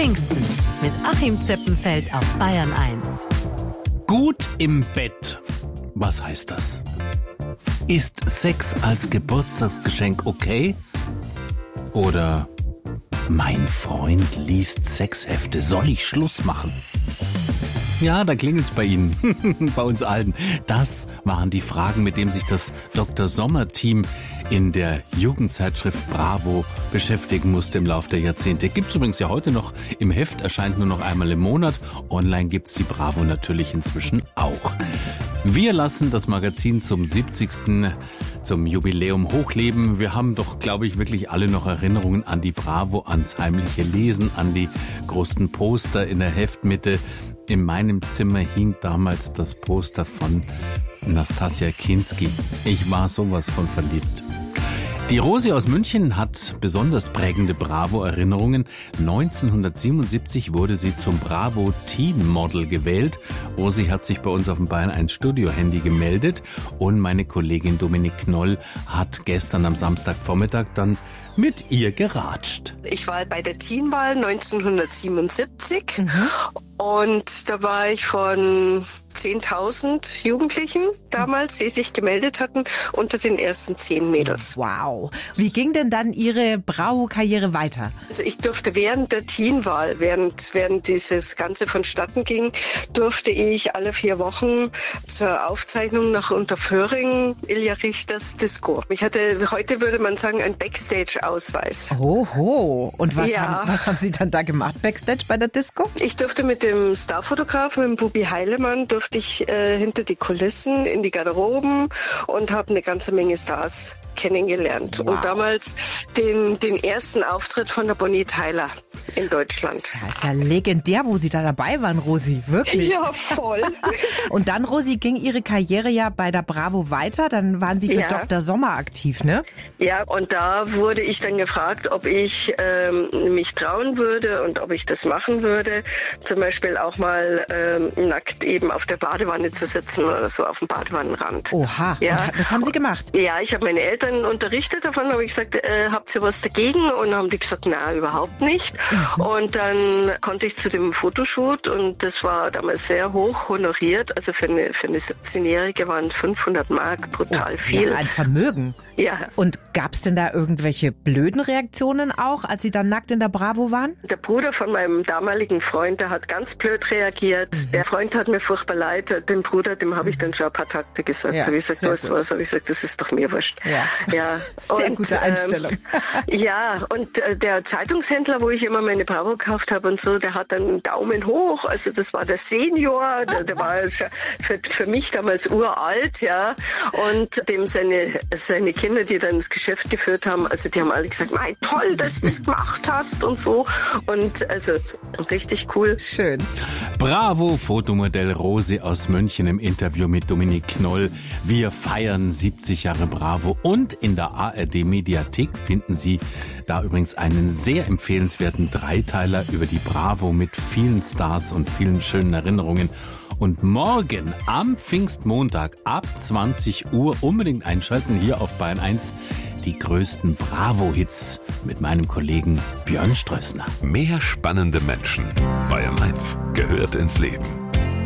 Pfingsten mit Achim Zippenfeld auf Bayern 1. Gut im Bett. Was heißt das? Ist Sex als Geburtstagsgeschenk okay? Oder mein Freund liest Sexhefte, soll ich Schluss machen? Ja, da klingelt's bei Ihnen, bei uns allen. Das waren die Fragen, mit denen sich das Dr. Sommer-Team in der Jugendzeitschrift Bravo beschäftigen musste im Laufe der Jahrzehnte. Gibt's übrigens ja heute noch im Heft, erscheint nur noch einmal im Monat. Online gibt's die Bravo natürlich inzwischen auch. Wir lassen das Magazin zum 70. zum Jubiläum hochleben. Wir haben doch, glaube ich, wirklich alle noch Erinnerungen an die Bravo, ans heimliche Lesen, an die großen Poster in der Heftmitte. In meinem Zimmer hing damals das Poster von Nastassja Kinski. Ich war sowas von verliebt. Die Rosi aus München hat besonders prägende Bravo-Erinnerungen. 1977 wurde sie zum Bravo Teen Model gewählt. Rosi hat sich bei uns auf dem Bayern 1 Studio-Handy gemeldet und meine Kollegin Dominique Knoll hat gestern am Samstagvormittag dann mit ihr geratscht. Ich war bei der Teenwahl 1977 und da war ich von 10.000 Jugendlichen damals, die sich gemeldet hatten, unter den ersten 10 Mädels. Wow. Wie ging denn dann Ihre Bravo-Karriere weiter? Also ich durfte während der Teenwahl, während dieses Ganze vonstatten ging, durfte ich alle 4 Wochen zur Aufzeichnung nach Unterföhring Ilja Richters Disco. Ich hatte, heute würde man sagen, ein Backstage-Ausweis. Oho. Und was haben Sie dann da gemacht, Backstage bei der Disco? Ich durfte mit dem Starfotografen, mit dem Bubi Heilemann, durfte ich hinter die Kulissen, in die Garderoben und habe eine ganze Menge Stars kennengelernt. Wow. Und damals den ersten Auftritt von der Bonnie Tyler in Deutschland. Das ist ja legendär, wo Sie da dabei waren, Rosi. Wirklich. Ja, voll. Und dann, Rosi, ging Ihre Karriere ja bei der Bravo weiter. Dann waren Sie für Dr. Sommer aktiv, ne? Ja, und da wurde ich dann gefragt, ob ich mich trauen würde und ob ich das machen würde. Zum Beispiel auch mal nackt eben auf der Badewanne zu sitzen oder so auf dem Badewannenrand. Oha, ja. Das haben Sie gemacht? Ja, ich habe meine Eltern unterrichtet davon, habe ich gesagt, habt ihr was dagegen? Und dann haben die gesagt, na, überhaupt nicht. Und dann konnte ich zu dem Fotoshoot und das war damals sehr hoch honoriert. Also für eine 17-Jährige waren 500 Mark brutal viel. Ja, ein Vermögen. Ja. Und gab es denn da irgendwelche blöden Reaktionen auch, als Sie dann nackt in der Bravo waren? Der Bruder von meinem damaligen Freund, der hat ganz blöd reagiert. Der Freund hat mir furchtbar leid. Dem Bruder, dem habe ich dann schon ein paar Takte gesagt. Ja, habe ich gesagt, weißt du was? Habe ich gesagt, das ist doch mir wurscht. Ja. Sehr gute Einstellung. Ja, und der Zeitungshändler, wo ich immer meine Bravo gekauft habe und so, der hat dann einen Daumen hoch. Also das war der Senior, der war für mich damals uralt, ja. Und dem seine Kinder, die dann das Geschäft geführt haben, also die haben alle gesagt, mein toll, dass du das gemacht hast und so. Und also richtig cool. Schön. Bravo, Fotomodell Rosi aus München im Interview mit Dominique Knoll. Wir feiern 70 Jahre Bravo und in der ARD-Mediathek finden Sie da übrigens einen sehr empfehlenswerten Dreiteiler über die Bravo mit vielen Stars und vielen schönen Erinnerungen. Und morgen am Pfingstmontag ab 20 Uhr unbedingt einschalten hier auf Bayern 1 die größten Bravo-Hits mit meinem Kollegen Björn Strössner. Mehr spannende Menschen. Bayern 1 gehört ins Leben.